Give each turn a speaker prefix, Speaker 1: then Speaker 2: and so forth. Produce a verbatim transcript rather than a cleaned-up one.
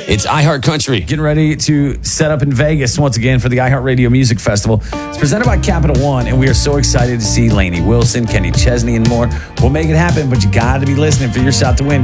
Speaker 1: It's iHeart Country.
Speaker 2: Getting ready to set up in Vegas once again for the iHeartRadio Music Festival. It's presented by Capital One, and we are so excited to see Lainey Wilson, Kenny Chesney, and more. We'll make it happen, but you got to be listening for your shot to win.